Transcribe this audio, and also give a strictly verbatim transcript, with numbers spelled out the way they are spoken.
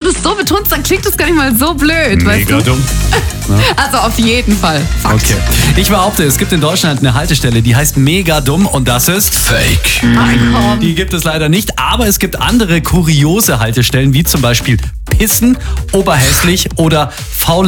das so betonst, dann klingt das gar nicht mal so blöd. Mega weißt du? dumm. Also auf jeden Fall. Fakt. Okay. Ich behaupte, es gibt in Deutschland eine Haltestelle, die heißt mega dumm und das ist Fake. Ach, komm. Die gibt es leider nicht, aber es gibt andere kuriose Haltestellen, wie zum Beispiel Pissen, Oberhässlich oder Faule